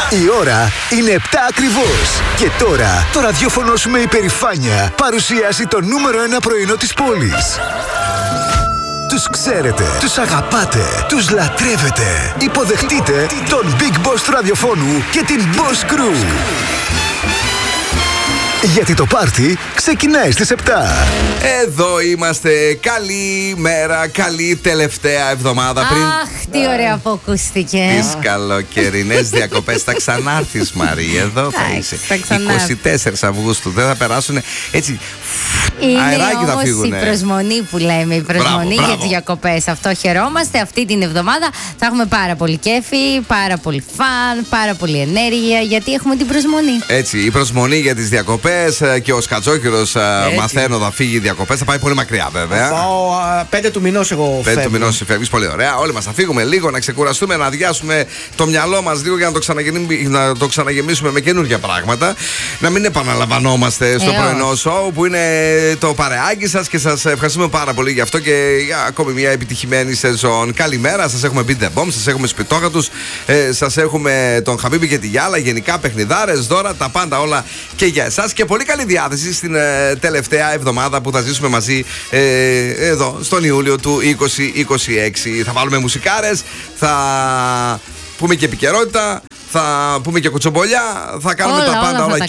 Η ώρα είναι 7 ακριβώς. Και τώρα το ραδιόφωνο σου με υπερηφάνεια παρουσιάζει το νούμερο 1 πρωινό της πόλης. Τους ξέρετε, τους αγαπάτε, τους λατρεύετε. Υποδεχτείτε τον Big Boss του ραδιοφώνου και την Boss Crew. Γιατί το πάρτι ξεκινάει στις 7. Εδώ είμαστε. Καλή μέρα, καλή τελευταία εβδομάδα πριν. Αχ, τι ωραία που ακούστηκε. Τις καλοκαιρινές διακοπές. Θα ξανάρθεις, Μαρή. Εδώ θα είσαι. 24 Αυγούστου. Δεν θα περάσουν έτσι. Αεράκι θα φύγουνε. Είναι όμως η προσμονή που λέμε. Η προσμονή για τις διακοπές. Αυτό χαιρόμαστε. Αυτή την εβδομάδα θα έχουμε πάρα πολύ κέφι, πάρα πολύ φαν, πάρα πολύ ενέργεια. Γιατί έχουμε την προσμονή. Έτσι, η προσμονή για τις διακοπές. Και ο Σκατζόκυρος μαθαίνω θα φύγει διακοπές. Θα πάει πολύ μακριά, βέβαια. Θα πάω 5 του μηνός εγώ φεύγω. 5 του μηνός φεύγεις, πολύ ωραία. Όλοι μας θα φύγουμε λίγο, να ξεκουραστούμε, να αδειάσουμε το μυαλό μας λίγο για να το ξαναγεμίσουμε με καινούργια πράγματα. Να μην επαναλαμβανόμαστε στο πρωινό σοου που είναι το παρεάκι σας και σας ευχαριστούμε πάρα πολύ γι' αυτό και για ακόμη μια επιτυχημένη σεζόν. Καλημέρα, σας έχουμε Beat the Bomb, σας έχουμε Σπιτόγατους, σας έχουμε τον Χαμπίμπη και τη Γιάλα. Γενικά παιχνιδάρες, δώρα, τα πάντα όλα και για εσάς. Και πολύ καλή διάθεση στην τελευταία εβδομάδα που θα ζήσουμε μαζί εδώ στον Ιούλιο του 2026. Θα βάλουμε μουσικάρες, θα πούμε και επικαιρότητα, θα πούμε και κουτσομπολιά, θα κάνουμε τα πάντα όλα και